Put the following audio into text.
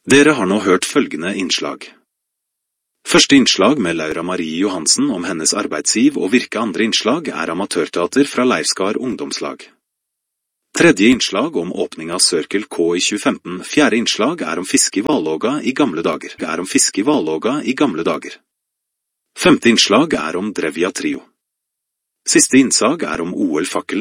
Dere har nå hørt følgende innslag. Første innslag med Laura Marie Johansen om hennes arbeidsliv og virke. Andre innslag er amatørteater fra Leirskar ungdomslag. Tredje innslag om åpning av Circle K i 2015. Fjerde innslag er om fiske i Valåga i gamle dager. Femte innslag er om Drevja Trio. Siste innslag er om OL-fakkelen